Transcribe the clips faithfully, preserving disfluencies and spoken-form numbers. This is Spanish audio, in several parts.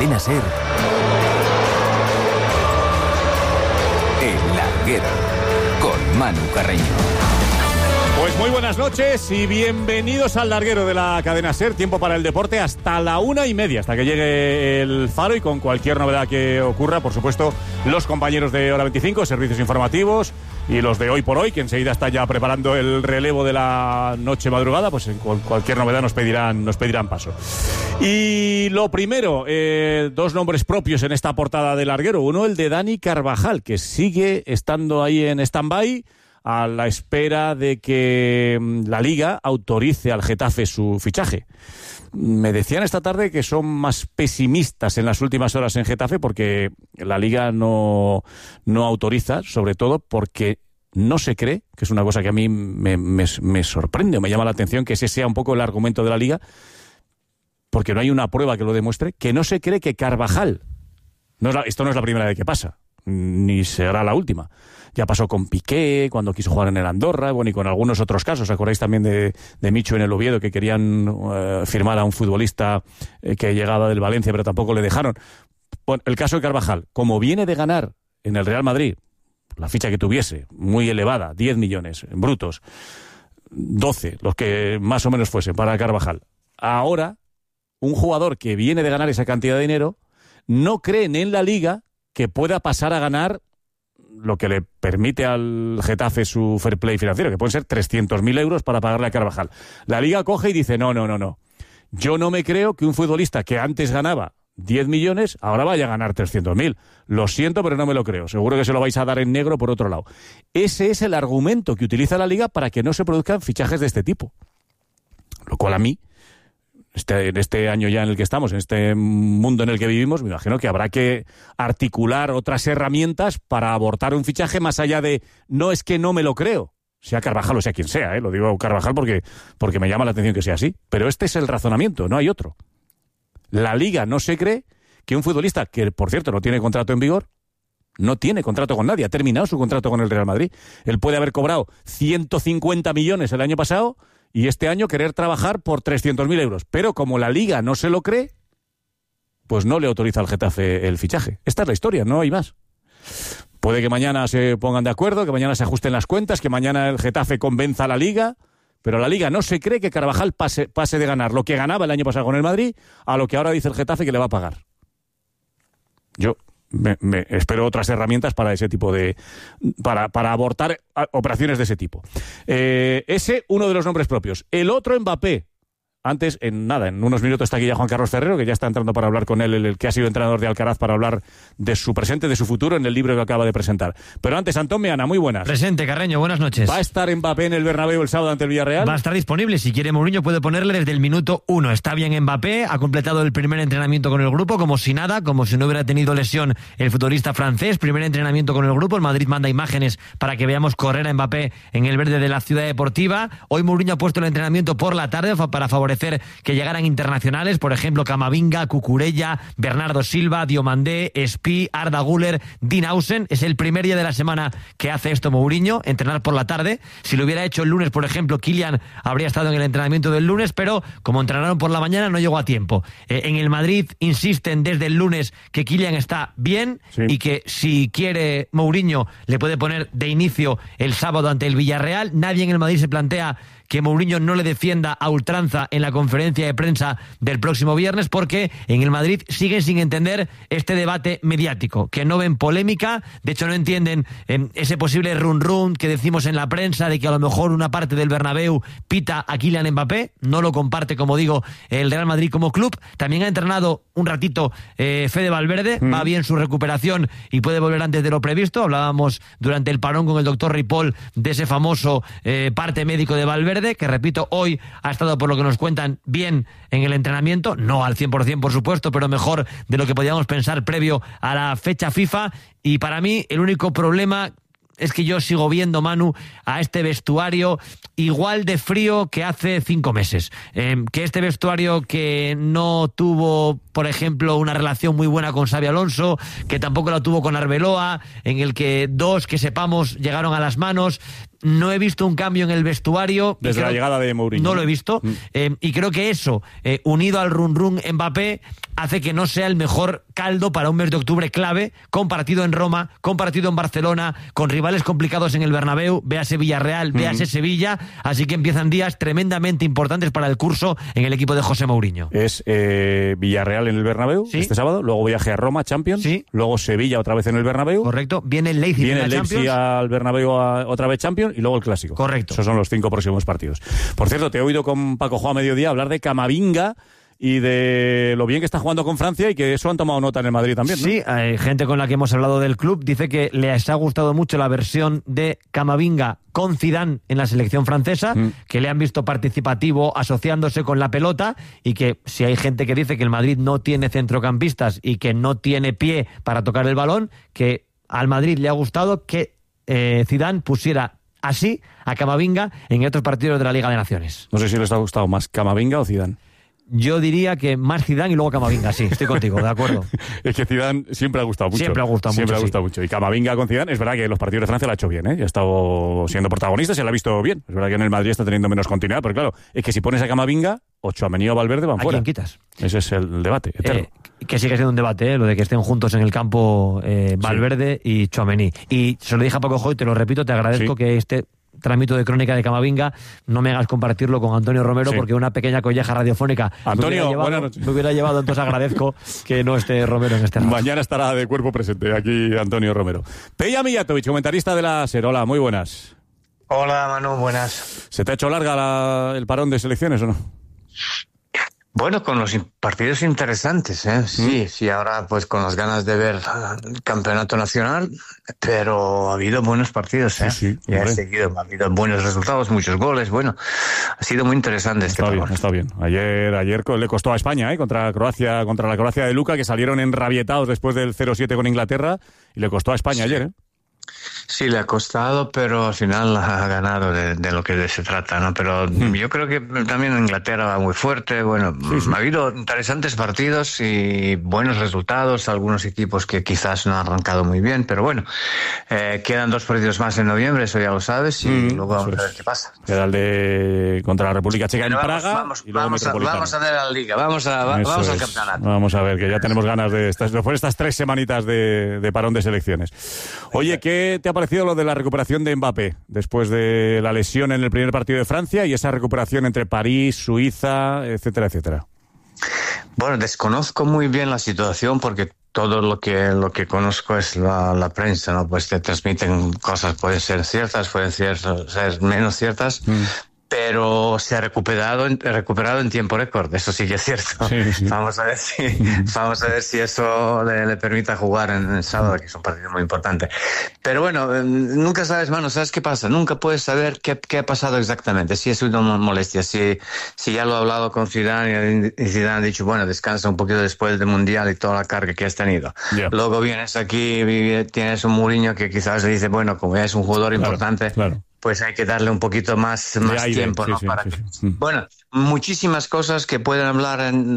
Cadena SER, El Larguero, con Manu Carreño. Pues muy buenas noches y bienvenidos al Larguero de la Cadena SER. Tiempo para el deporte hasta la una y media, hasta que llegue el Faro, y con cualquier novedad que ocurra, por supuesto, los compañeros de Hora veinticinco, servicios informativos, y los de Hoy por Hoy, que enseguida están ya preparando el relevo de la noche madrugada, pues en cualquier novedad nos pedirán, nos pedirán paso. Y lo primero, eh, dos nombres propios en esta portada del Larguero. Uno, el de Dani Carvajal, que sigue estando ahí en stand-by, a la espera de que la Liga autorice al Getafe su fichaje. Me decían esta tarde que son más pesimistas en las últimas horas en Getafe porque la Liga no, no autoriza, sobre todo porque no se cree, que es una cosa que a mí me, me, me sorprende o me llama la atención, que ese sea un poco el argumento de la Liga, porque no hay una prueba que lo demuestre, que no se cree que Carvajal, no es la, esto no es la primera vez que pasa, ni será la última. Ya pasó con Piqué, cuando quiso jugar en el Andorra, bueno, y con algunos otros casos. ¿Acordáis también de, de Micho en el Oviedo, que querían uh, firmar a un futbolista eh, que llegaba del Valencia, pero tampoco le dejaron? Bueno, el caso de Carvajal, como viene de ganar en el Real Madrid, la ficha que tuviese, muy elevada, diez millones brutos, doce, los que más o menos fuesen para Carvajal. Ahora, un jugador que viene de ganar esa cantidad de dinero, no creen en la Liga que pueda pasar a ganar lo que le permite al Getafe su fair play financiero, que pueden ser trescientos mil euros para pagarle a Carvajal. La Liga coge y dice, no, no, no, no. Yo no me creo que un futbolista que antes ganaba diez millones, ahora vaya a ganar trescientos mil. Lo siento, pero no me lo creo. Seguro que se lo vais a dar en negro por otro lado. Ese es el argumento que utiliza la Liga para que no se produzcan fichajes de este tipo. Lo cual a mí, Este, en este año ya en el que estamos, en este mundo en el que vivimos, me imagino que habrá que articular otras herramientas para abortar un fichaje más allá de no es que no me lo creo, sea Carvajal o sea quien sea, ¿eh? Lo digo Carvajal porque, porque me llama la atención que sea así, pero este es el razonamiento, no hay otro. La Liga no se cree que un futbolista, que por cierto no tiene contrato en vigor, no tiene contrato con nadie, ha terminado su contrato con el Real Madrid, él puede haber cobrado ciento cincuenta millones el año pasado y este año querer trabajar por trescientos mil euros. Pero como la Liga no se lo cree, pues no le autoriza al Getafe el fichaje. Esta es la historia, no hay más. Puede que mañana se pongan de acuerdo, que mañana se ajusten las cuentas, que mañana el Getafe convenza a la Liga, pero la Liga no se cree que Carvajal pase, pase de ganar lo que ganaba el año pasado con el Madrid a lo que ahora dice el Getafe que le va a pagar. Yo me, me espero otras herramientas para ese tipo de para, para abortar operaciones de ese tipo. Eh, ese, uno de los nombres propios. El otro, Mbappé. Antes, en nada, en unos minutos está aquí ya Juan Carlos Ferrero, que ya está entrando para hablar con él, el, el que ha sido entrenador de Alcaraz, para hablar de su presente, de su futuro, en el libro que acaba de presentar. Pero antes, Antón Meana, muy buenas. Presente, Carreño, buenas noches. ¿Va a estar Mbappé en el Bernabéu el sábado ante el Villarreal? Va a estar disponible, si quiere Mourinho puede ponerle desde el minuto uno. Está bien Mbappé, ha completado el primer entrenamiento con el grupo, como si nada, como si no hubiera tenido lesión el futbolista francés. Primer entrenamiento con el grupo, el Madrid manda imágenes para que veamos correr a Mbappé en el verde de la Ciudad Deportiva. Hoy Mourinho ha puesto el entrenamiento por la tarde para favorecer que llegara internacionales, por ejemplo Camavinga, Cucurella, Bernardo Silva, Diomandé, Espí, Arda Güler, Dean Hausen. Es el primer día de la semana que hace esto Mourinho, entrenar por la tarde. Si lo hubiera hecho el lunes, por ejemplo, Kylian habría estado en el entrenamiento del lunes, pero como entrenaron por la mañana no llegó a tiempo. Eh, en el Madrid insisten desde el lunes que Kylian está bien, sí, y que si quiere Mourinho le puede poner de inicio el sábado ante el Villarreal. Nadie en el Madrid se plantea que Mourinho no le defienda a ultranza en la conferencia de prensa del próximo viernes, porque en el Madrid siguen sin entender este debate mediático, que no ven polémica, de hecho no entienden eh, ese posible run run que decimos en la prensa de que a lo mejor una parte del Bernabéu pita a Kylian Mbappé, no lo comparte, como digo, el Real Madrid como club. También ha entrenado un ratito eh, Fede Valverde, mm. va bien su recuperación y puede volver antes de lo previsto. Hablábamos durante el parón con el doctor Ripoll de ese famoso eh, parte médico de Valverde, que repito, hoy ha estado, por lo que nos cuentan, bien en el entrenamiento, no al cien por ciento por supuesto, pero mejor de lo que podíamos pensar previo a la fecha FIFA. Y para mí el único problema es que yo sigo viendo, Manu, a este vestuario igual de frío que hace cinco meses. Eh, que este vestuario que no tuvo, por ejemplo, una relación muy buena con Xabi Alonso, que tampoco la tuvo con Arbeloa, en el que dos, que sepamos, llegaron a las manos. No he visto un cambio en el vestuario. Desde la llegada de Mourinho. No lo he visto. Mm. Eh, y creo que eso, eh, unido al run run Mbappé, hace que no sea el mejor caldo para un mes de octubre clave, con partido en Roma, con partido en Barcelona, con rivales complicados en el Bernabéu, véase Villarreal, véase mm. Sevilla, así que empiezan días tremendamente importantes para el curso en el equipo de José Mourinho. Es eh, Villarreal en el Bernabéu, ¿sí?, este sábado, luego viaje a Roma, Champions, ¿sí?, luego Sevilla otra vez en el Bernabéu. Correcto, viene el Leipzig viene en la el Leipzig Champions. al Bernabéu a, otra vez Champions y luego el Clásico. Correcto. Esos son los cinco próximos partidos. Por cierto, te he oído con Paco Jo a mediodía hablar de Camavinga y de lo bien que está jugando con Francia y que eso han tomado nota en el Madrid también, ¿no? Sí, hay gente con la que hemos hablado del club, dice que les ha gustado mucho la versión de Camavinga con Zidane en la selección francesa, mm. que le han visto participativo, asociándose con la pelota, y que si hay gente que dice que el Madrid no tiene centrocampistas y que no tiene pie para tocar el balón, que al Madrid le ha gustado que eh, Zidane pusiera así a Camavinga en estos partidos de la Liga de Naciones. No sé si les ha gustado más Camavinga o Zidane. Yo diría que más Zidane y luego Camavinga, sí, estoy contigo, de acuerdo. Es que Zidane siempre ha gustado mucho. Siempre ha gustado siempre mucho, ha gustado sí. mucho. Y Camavinga con Zidane, es verdad que en los partidos de Francia lo ha hecho bien, ¿eh? Ya ha estado siendo protagonista, se lo ha visto bien. Es verdad que en el Madrid está teniendo menos continuidad, pero claro, es que si pones a Camavinga, o Tchouaméni o Valverde van ¿A fuera. quién quitas? Ese es el debate eterno. Eh, que sigue siendo un debate, ¿eh? Lo de que estén juntos en el campo eh, Valverde sí. y Tchouaméni. Y se lo dije a Paco Jo y te lo repito, te agradezco sí. que este tramito de crónica de Camavinga no me hagas compartirlo con Antonio Romero, sí. porque una pequeña colleja radiofónica Antonio, me, hubiera llevado, buenas noches. me hubiera llevado, entonces agradezco que no esté Romero en este rato. Mañana estará de cuerpo presente aquí Antonio Romero. Peja Mijatovic, comentarista de la SER. Hola, muy buenas. Hola, Manu, buenas. ¿Se te ha hecho larga la, el parón de selecciones o no? Bueno, con los partidos interesantes, ¿eh? Sí, mm. sí, ahora pues con las ganas de ver el campeonato nacional, pero ha habido buenos partidos, ¿eh? Sí, sí, y ha seguido, ha habido buenos resultados, muchos goles, bueno, ha sido muy interesante este partido. Está bien, está bien. Ayer, ayer le costó a España, ¿eh? Contra Croacia, contra la Croacia de Luka, que salieron enrabietados después del cero siete con Inglaterra, y le costó a España sí. ayer, ¿eh? Sí, le ha costado, pero al final ha ganado de, de lo que se trata, ¿no? Pero mm. yo creo que también Inglaterra va muy fuerte. Bueno, sí, sí. ha habido interesantes partidos y buenos resultados. Algunos equipos que quizás no han arrancado muy bien, pero bueno, eh, quedan dos partidos más en noviembre, eso ya lo sabes, y mm, luego vamos a ver qué pasa. Queda el de contra la República Checa en vamos, Praga vamos, y luego vamos, a, vamos a ver la Liga, vamos, a, va, vamos al campeonato. Vamos a ver, que ya tenemos ganas de estas, después de estas tres semanitas de, de parón de selecciones. Oye, ¿qué te ha parecido lo de la recuperación de Mbappé después de la lesión en el primer partido de Francia y esa recuperación entre París, Suiza, etcétera, etcétera? Bueno, desconozco muy bien la situación porque todo lo que lo que conozco es la, la prensa, ¿no? Pues te transmiten cosas, pueden ser ciertas, pueden ser, ser menos ciertas. Mm. Pero se ha recuperado, recuperado en tiempo récord, eso sí que es cierto. Sí, sí. Vamos a ver si, vamos a ver si eso le, le permita jugar en el sábado, que es un partido muy importante. Pero bueno, eh, nunca sabes, mano, ¿sabes qué pasa? Nunca puedes saber qué, qué ha pasado exactamente, si es una molestia, si, si ya lo ha hablado con Zidane y Zidane ha dicho, bueno, descansa un poquito después del Mundial y toda la carga que has tenido. Yeah. Luego vienes aquí y tienes un Mourinho que quizás le dice, bueno, como ya es un jugador claro, importante, claro. pues hay que darle un poquito más, más tiempo, ¿no? Sí, sí, Para sí, sí. Que... Bueno, muchísimas cosas que pueden hablar en,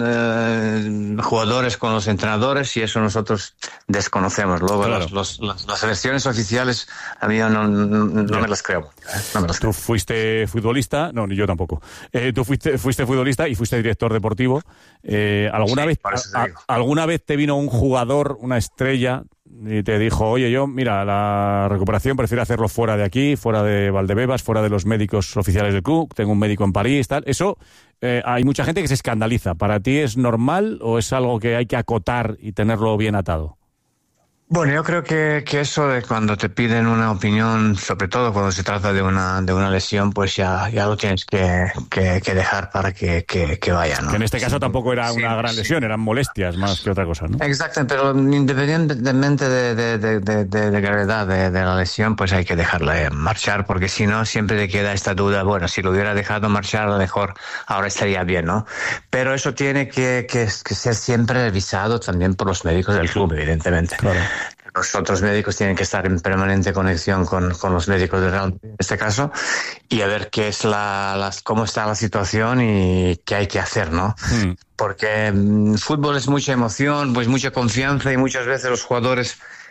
eh, jugadores con los entrenadores y eso nosotros desconocemos. Luego claro. los, los, las, las versiones oficiales a mí no, no, no me las creo. ¿eh? No me las creo. Tú fuiste futbolista, no, ni yo tampoco. Eh, tú fuiste, fuiste futbolista y fuiste director deportivo. Eh, ¿alguna, sí, vez, a, ¿Alguna vez te vino un jugador, una estrella, y te dijo, oye, yo, mira, la recuperación prefiero hacerlo fuera de aquí, fuera de Valdebebas, fuera de los médicos oficiales del club, tengo un médico en París, tal? Eso, eh, hay mucha gente que se escandaliza. ¿Para ti es normal o es algo que hay que acotar y tenerlo bien atado? Bueno, yo creo que, que eso de cuando te piden una opinión, sobre todo cuando se trata de una de una lesión, pues ya ya lo tienes que, que, que dejar para que, que, que vaya, ¿no? Que en este caso sí, tampoco era sí, una gran sí. lesión, eran molestias más que otra cosa, ¿no? Exacto, pero independientemente de, de, de, de, de, de gravedad de, de la lesión, pues hay que dejarla marchar, porque si no, siempre te queda esta duda, bueno, si lo hubiera dejado marchar, a lo mejor ahora estaría bien, ¿no? Pero eso tiene que, que, que ser siempre revisado también por los médicos del club, evidentemente. Claro. Los otros médicos tienen que estar en permanente conexión con, con los médicos de Real en este caso y a ver qué es la, la cómo está la situación y qué hay que hacer, ¿no? Mm. Porque el fútbol es mucha emoción, pues mucha confianza y muchas veces los jugadores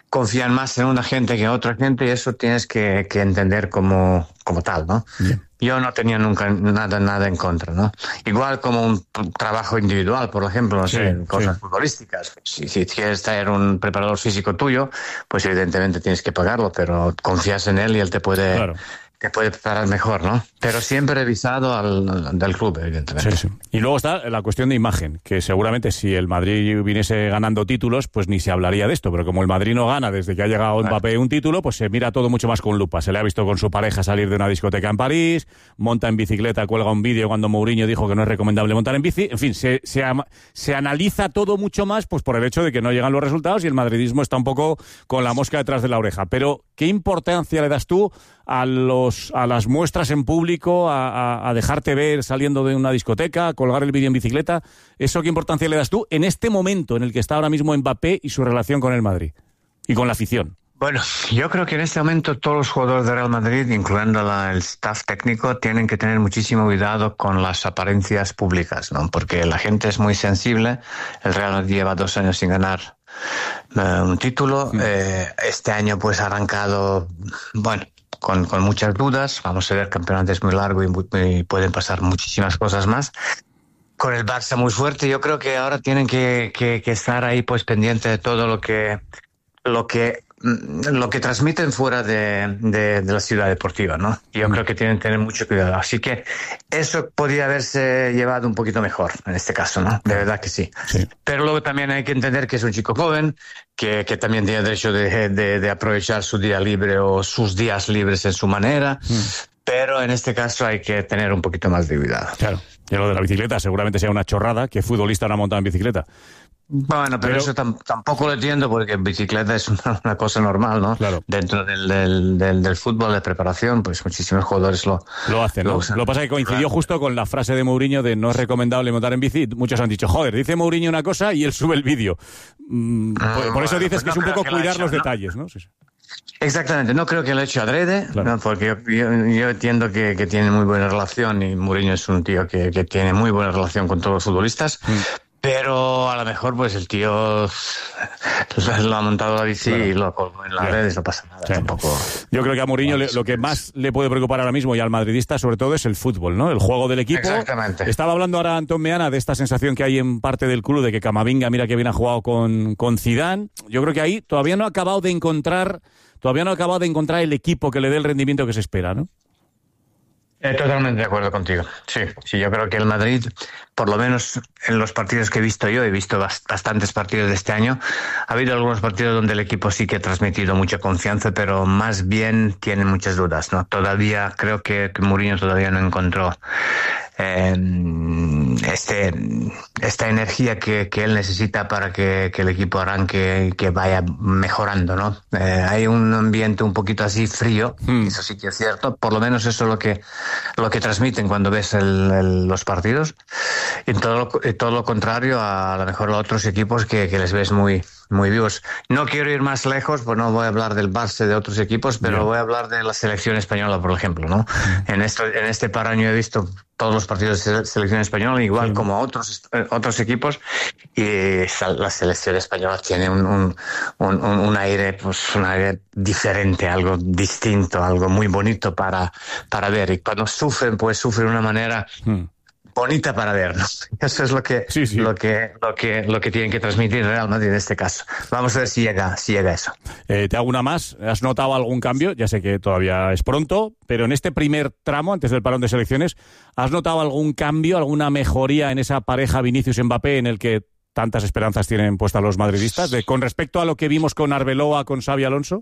confían más en una gente que en otra gente y eso tienes que, que entender como, como tal, ¿no? Yeah. Yo no tenía nunca nada, nada en contra, ¿no? Igual como un trabajo individual, por ejemplo, no sí, sé, cosas sí. futbolísticas. Si, si quieres traer un preparador físico tuyo, pues evidentemente tienes que pagarlo, pero confías en él y él te puede... Claro. que puede preparar mejor, ¿no? Pero siempre revisado al, al del club, evidentemente. Sí, sí. Y luego está la cuestión de imagen, que seguramente si el Madrid viniese ganando títulos, pues ni se hablaría de esto, pero como el Madrid no gana desde que ha llegado Mbappé un título, pues se mira todo mucho más con lupa. Se le ha visto con su pareja salir de una discoteca en París, monta en bicicleta, cuelga un vídeo cuando Mourinho dijo que no es recomendable montar en bici, en fin, se, se, se analiza todo mucho más pues por el hecho de que no llegan los resultados y el madridismo está un poco con la mosca detrás de la oreja. Pero, ¿qué importancia le das tú a los a las muestras en público, a, a, a dejarte ver saliendo de una discoteca, a colgar el vídeo en bicicleta? ¿Eso qué importancia le das tú en este momento en el que está ahora mismo Mbappé y su relación con el Madrid y con la afición? Bueno, yo creo que en este momento todos los jugadores de Real Madrid, incluyendo la, el staff técnico, tienen que tener muchísimo cuidado con las apariencias públicas, ¿no? Porque la gente es muy sensible. El Real Madrid lleva dos años sin ganar uh, un título. Sí. Eh, este año pues ha arrancado, bueno, Con, con muchas dudas. Vamos a ver, el campeonato es muy largo y, muy, y pueden pasar muchísimas cosas más. Con el Barça muy fuerte, yo creo que ahora tienen que, que, que estar ahí pues pendiente de todo lo que lo que lo que transmiten fuera de, de, de la ciudad deportiva, ¿no? Yo mm. creo que tienen que tener mucho cuidado. Así que eso podría haberse llevado un poquito mejor en este caso, ¿no? De verdad que sí. sí. Pero luego también hay que entender que es un chico joven, que, que también tiene derecho de, de, de aprovechar su día libre o sus días libres en su manera. Mm. Pero en este caso hay que tener un poquito más de cuidado. Claro. Y lo de la bicicleta seguramente sea una chorrada, que futbolista no ha montado en bicicleta. Bueno, pero, pero eso tam- tampoco lo entiendo porque bicicleta es una, una cosa normal, ¿no? Claro. Dentro del, del, del, del fútbol de preparación, pues muchísimos jugadores lo, lo hacen, ¿no? Lo, lo que pasa es que coincidió claro. justo con la frase de Mourinho de no es recomendable montar en bici. Muchos han dicho, joder, dice Mourinho una cosa y él sube el vídeo. Mm, mm, por, por bueno, eso dices pues que no es un poco cuidar hecho, los ¿no? detalles, ¿no? Sí, sí. Exactamente, no creo que lo he hecho adrede, claro. ¿no? Porque yo, yo, yo entiendo que, que tiene muy buena relación y Mourinho es un tío que, que tiene muy buena relación con todos los futbolistas. Mm. Pero a lo mejor pues el tío lo ha montado la bici claro. y lo colgó en las redes, no pasa nada. Sí. Tampoco... Yo creo que a Mourinho le, lo que más le puede preocupar ahora mismo y al madridista sobre todo es el fútbol, ¿no? El juego del equipo. Exactamente. Estaba hablando ahora Antón Meana de esta sensación que hay en parte del club de que Camavinga, mira que bien ha jugado con, con Zidane. Yo creo que ahí todavía no ha acabado de encontrar, todavía no ha acabado de encontrar el equipo que le dé el rendimiento que se espera, ¿no? Eh, totalmente de acuerdo contigo. Sí, sí, yo creo que el Madrid, por lo menos en los partidos que he visto yo, he visto bastantes partidos de este año, ha habido algunos partidos donde el equipo sí que ha transmitido mucha confianza, pero más bien tiene muchas dudas, ¿no? Todavía creo que, que Mourinho todavía no encontró eh, este, esta energía que, que él necesita para que, que el equipo arranque y que vaya mejorando, ¿no? Eh, hay un ambiente un poquito así frío, mm. eso sí que es cierto, por lo menos eso es lo que lo que transmiten cuando ves el, el, los partidos, y todo lo, todo lo contrario a, a lo mejor a otros equipos que, que les ves muy muy vivos. No quiero ir más lejos, pues no voy a hablar del Barça de otros equipos, pero yeah. voy a hablar de la selección española, por ejemplo, ¿no? Mm. En esto, en este par año he visto todos los partidos de selección española, igual sí. como otros otros equipos, y la selección española tiene un, un, un, un aire, pues un aire diferente, algo distinto, algo muy bonito para, para ver. Y cuando sufren, pues sufren de una manera mm. bonita para ver, ¿no? Eso es lo que, sí, sí. lo que, lo que, lo que tienen que transmitir Real Madrid en este caso. Vamos a ver si llega, si llega eso. Eh, te hago una más. ¿Has notado algún cambio? Ya sé que todavía es pronto, pero en este primer tramo, antes del parón de selecciones, ¿has notado algún cambio, alguna mejoría en esa pareja Vinicius-Mbappé en el que tantas esperanzas tienen puestas los madridistas, de, con respecto a lo que vimos con Arbeloa, con Xabi Alonso?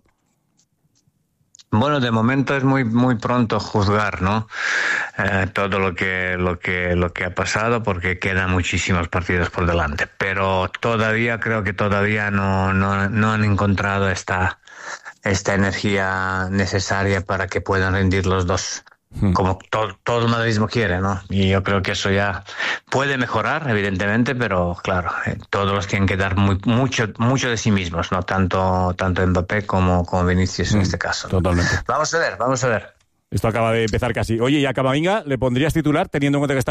Bueno, de momento es muy muy pronto juzgar, ¿no? Eh, todo lo que lo que lo que ha pasado, porque quedan muchísimos partidos por delante. Pero todavía creo que todavía no no no han encontrado esta esta energía necesaria para que puedan rendir los dos. Como todo, todo el madridismo quiere, ¿no? Y yo creo que eso ya puede mejorar, evidentemente, pero claro, eh, todos los tienen que dar muy, mucho, mucho de sí mismos, ¿no? Tanto, tanto Mbappé como, como Vinicius en mm, este caso. Totalmente. Vamos a ver, vamos a ver. Esto acaba de empezar casi. Oye, ¿y a Camavinga le pondrías titular teniendo en cuenta que está